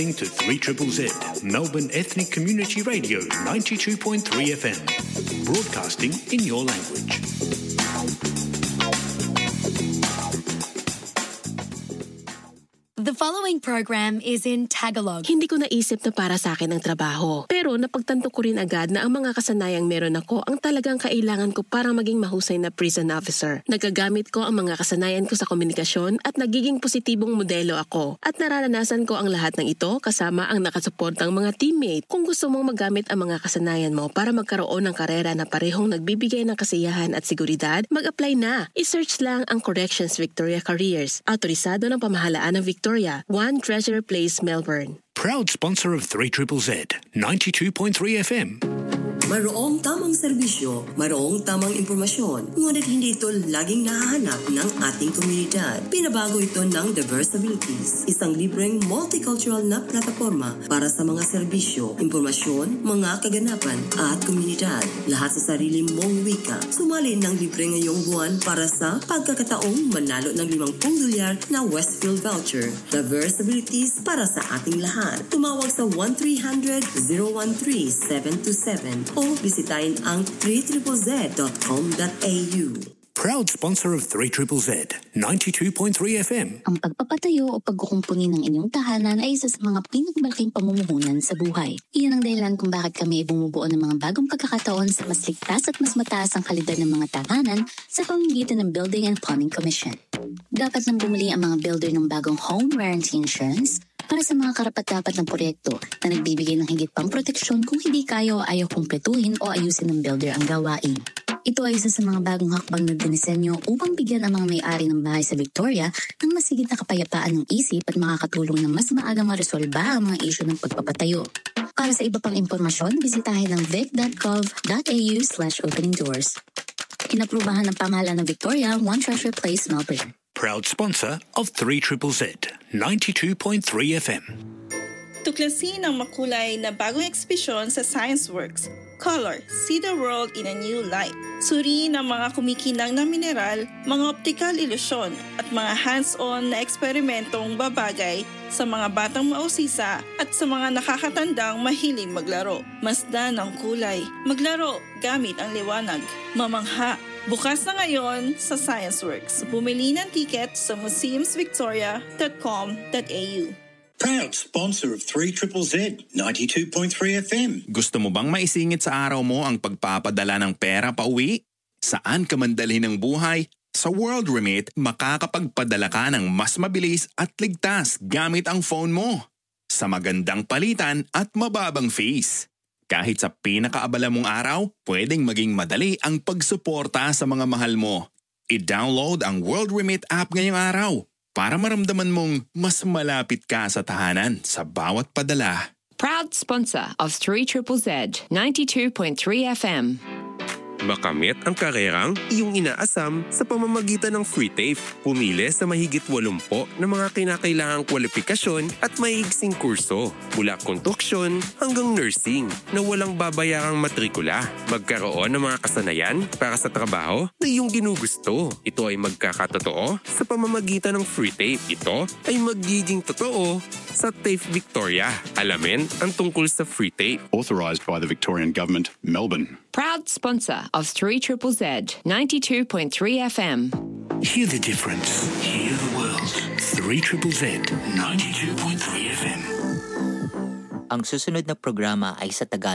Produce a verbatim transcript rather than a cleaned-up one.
To three Triple Z, Melbourne Ethnic Community Radio, ninety-two point three F M, broadcasting in your language. The following program is in Tagalog. Hindi ko naisip na para sa akin ang trabaho. Pero napagtanto ko rin agad na ang mga kasanayang meron ako ang talagang kailangan ko para maging mahusay na prison officer. Nagagamit ko ang mga kasanayan ko sa komunikasyon at nagiging positibong modelo ako. At nararanasan ko ang lahat ng ito kasama ang nakasuportang mga teammate. Kung gusto mong magamit ang mga kasanayan mo para magkaroon ng karera na parehong nagbibigay ng kasiyahan at seguridad, mag-apply na. I-search lang ang Corrections Victoria Careers. Autorisado ng pamahalaan ng Victoria. One Treasure Place, Melbourne. Proud sponsor of three Triple Z, ninety-two point three F M. Mayroong tamang serbisyo, mayroong tamang impormasyon, ngunit hindi ito laging nahahanap ng ating komunidad. Pinabago ito ng Diversabilities, isang libreng multicultural na plataforma para sa mga serbisyo, impormasyon, mga kaganapan at komunidad. Lahat sa sarili mong wika. Sumali ng libre ngayong buwan para sa pagkakataong manalo ng limangpung dolyar na Westfield voucher. Diversabilities para sa ating lahat. Tumawag sa one three hundred, zero one three, seven two seven o bisitahin ang three triple z dot com dot a u. Proud sponsor of three Triple Z, ninety-two point three F M. Ang pagpapatayo o pagkukumpuni ng inyong tahanan ay isa sa mga pinakamalaking pamumuhunan sa buhay. Iyan ang dahilan kung bakit kami ay bumubuo ng mga bagong pagkakataon sa mas ligtas at mas mataas ang kalidad ng mga tahanan sa pamamagitan ng Building and Plumbing Commission. Dapat nang bumili ang mga builder ng bagong home warranty insurance para sa mga karapat-dapat ng proyekto na nagbibigay ng higit pang proteksyon kung hindi kayo ayaw kumpletuhin o ayusin ng builder ang gawain. Ito ay isa sa mga bagong hakbang na dinisenyo upang bigyan ang mga may-ari ng bahay sa Victoria ng mas higit na kapayapaan ng isip at makakatulong na mas maaga maresolba ang mga isyu ng pagpapatayo. Para sa iba pang impormasyon, bisitahin ang vic dot gov dot a u slash opening doors. Inaprubahan ng pamahalaan ng Victoria, One Treasure Place, Melbourne. Proud sponsor of three Triple Z, ninety-two point three F M. Tuklasin ang makulay na bagong ekspedisyon sa ScienceWorks. Color, see the world in a new light. Suriin ang mga kumikinang na mineral, mga optical ilusyon at mga hands-on na eksperimentong babagay sa mga batang mausisa at sa mga nakakatandang mahiling maglaro. Masdan ang kulay. Maglaro gamit ang liwanag. Mamangha. Bukas na ngayon sa ScienceWorks. Bumili ng ticket sa museums victoria dot com dot a u. Proud sponsor of three Triple Z, ninety-two point three F M. Gusto mo bang maisingit sa araw mo ang pagpapadala ng pera pa uwi? Saan ka man dalhin ng buhay? Sa World Remit, makakapagpadala ka ng mas mabilis at ligtas gamit ang phone mo. Sa magandang palitan at mababang fees. Kahit sa pinakaabala mong araw, pwedeng maging madali ang pagsuporta sa mga mahal mo. I-download ang World Remit app ngayong araw para maramdaman mong mas malapit ka sa tahanan sa bawat padala. Proud sponsor of three Triple Z, ninety-two point three F M. Makamit ang karerang iyong inaasam sa pamamagitan ng free TAFE. Pumili sa mahigit walumpo na mga kinakailangang kwalifikasyon at maiigsing kurso mula konstruksyon hanggang nursing na walang babayarang matrikula. Magkaroon ng mga kasanayan para sa trabaho na iyong ginugusto. Ito ay magkakatotoo sa pamamagitan ng free TAFE. Ito ay magiging totoo sa TAFE Victoria. Alamin ang tungkol sa free TAFE. Authorised by the Victorian Government, Melbourne. Proud sponsor of three Triple Z, ninety-two point three F M. Hear the difference. Hear the world. three Triple Z, ninety-two point three F M. Ang susunod na programa ay sa Tagalog.